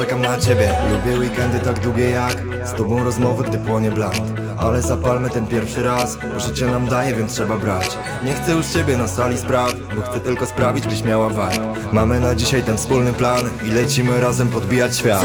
Czekam na ciebie, lubię weekendy tak długie jak z tobą rozmowy, gdy płonie blant. Ale zapalmy ten pierwszy raz, bo życie nam daje, więc trzeba brać. Nie chcę już ciebie na sali spraw, bo chcę tylko sprawić, byś miała vibe. Mamy na dzisiaj ten wspólny plan i lecimy razem podbijać świat.